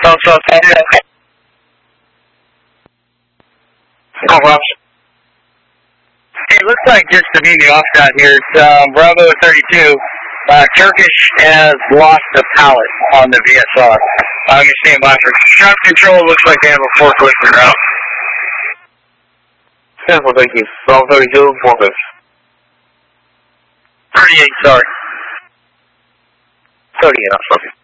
So, Hey, it looks like just to meet you off down here, it's Bravo 32. Turkish has lost the pallet on the VSR. I'm going to stand by for traffic control. Looks like they have a forklift en route. Careful, thank you. Bravo 32, forklift. 38, sorry. 38, I'm sorry.